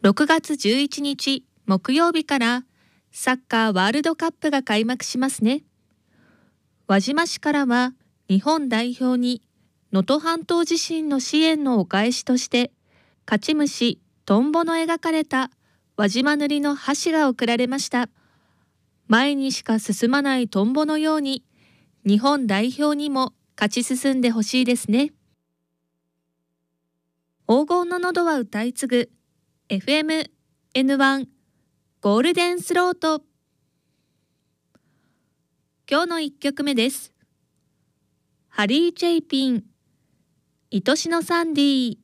6月11日木曜日からサッカーワールドカップが開幕しますね。輪島市からは日本代表に能登半島地震の支援のお返しとして勝ち虫トンボの描かれた輪島塗の箸が贈られました。前にしか進まないトンボのように日本代表にも勝ち進んでほしいですね。黄金の喉は歌い継ぐ FM N1 ゴールデンスロート。今日の1曲目です。ハリー・チェイピン、愛しのサンディ。